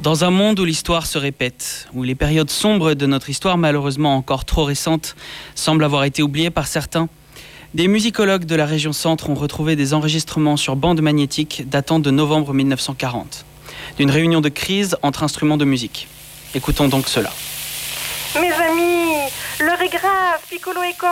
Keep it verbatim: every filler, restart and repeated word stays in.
Dans un monde où l'histoire se répète, où les périodes sombres de notre histoire, malheureusement encore trop récentes, semblent avoir été oubliées par certains, des musicologues de la région Centre ont retrouvé des enregistrements sur bande magnétique datant de novembre mille neuf cent quarante, d'une réunion de crise entre instruments de musique. Écoutons donc cela. Mes amis, l'heure est grave, Piccolo et Corne